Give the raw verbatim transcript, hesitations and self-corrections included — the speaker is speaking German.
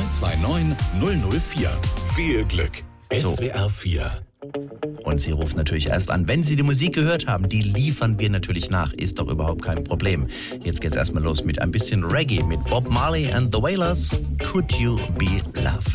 zwei neun null null vier. Viel Glück. So. S W R vier. Und Sie rufen natürlich erst an, wenn Sie die Musik gehört haben. Die liefern wir natürlich nach, ist doch überhaupt kein Problem. Jetzt geht's erstmal los mit ein bisschen Reggae mit Bob Marley and the Wailers. Could You Be Loved?